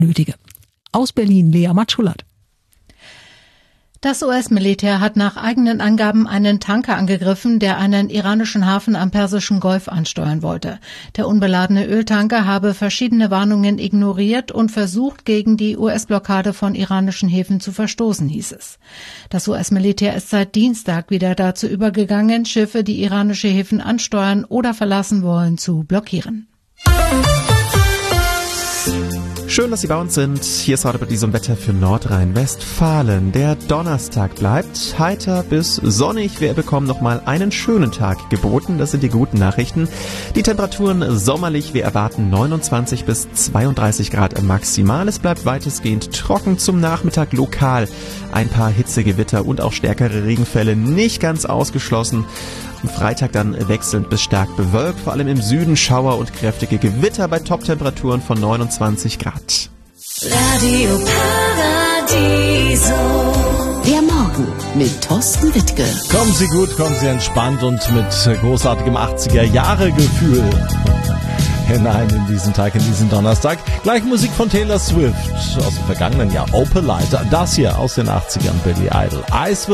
nötige. Aus Berlin, Lea Matschulat. Das US-Militär hat nach eigenen Angaben einen Tanker angegriffen, der einen iranischen Hafen am Persischen Golf ansteuern wollte. Der unbeladene Öltanker habe verschiedene Warnungen ignoriert und versucht, gegen die US-Blockade von iranischen Häfen zu verstoßen, hieß es. Das US-Militär ist seit Dienstag wieder dazu übergegangen, Schiffe, die iranische Häfen ansteuern oder verlassen wollen, zu blockieren. Schön, dass Sie bei uns sind. Hier ist heute bei diesem Wetter für Nordrhein-Westfalen. Der Donnerstag bleibt heiter bis sonnig. Wir bekommen nochmal einen schönen Tag geboten. Das sind die guten Nachrichten. Die Temperaturen sommerlich. Wir erwarten 29 bis 32 Grad maximal. Es bleibt weitestgehend trocken, zum Nachmittag lokal. Ein paar Hitzegewitter und auch stärkere Regenfälle nicht ganz ausgeschlossen. Am Freitag dann wechselnd bis stark bewölkt, vor allem im Süden Schauer und kräftige Gewitter bei Toptemperaturen von 29 Grad. Radio Paradiso. Der Morgen mit Thorsten Wittke. Kommen Sie gut, kommen Sie entspannt und mit großartigem 80er-Jahre-Gefühl hinein in diesen Tag, in diesen Donnerstag. Gleich Musik von Taylor Swift aus dem vergangenen Jahr, Opalite. Das hier aus den 80ern, Billy Idol.